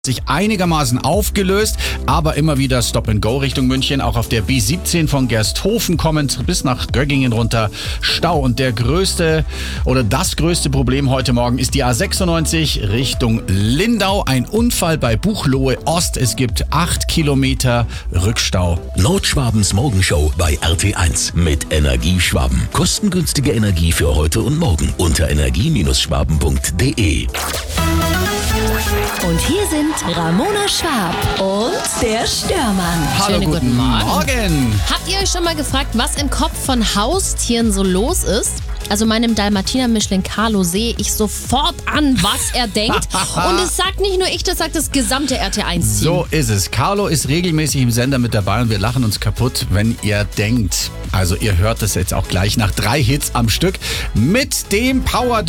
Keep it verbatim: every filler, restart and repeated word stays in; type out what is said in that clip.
sich einigermaßen aufgelöst, aber immer wieder Stop and Go Richtung München. Auch auf der B siebzehn von Gersthofen kommend bis nach Göggingen runter Stau. Und der größte oder das größte Problem heute Morgen ist die A sechsundneunzig Richtung Lindau. Ein Unfall bei Buchloe Ost. Es gibt acht Kilometer Rückstau. Nordschwabens Morgenshow bei R T eins mit Energieschwaben. Kostengünstige Energie für heute und morgen unter energie schwaben punkt de. Und hier sind Ramona Schwab und der Störmann. Hallo, Schönen guten guten Morgen. Morgen. Habt ihr euch schon mal gefragt, was im Kopf von Haustieren so los ist? Also meinem Dalmatiner-Mischling Carlo sehe ich sofort an, was er denkt. Und es sagt nicht nur ich, das sagt das gesamte R T eins Team. So ist es. Carlo ist regelmäßig im Sender mit dabei und wir lachen uns kaputt, wenn ihr denkt. Also ihr hört es jetzt auch gleich nach drei Hits am Stück mit dem Power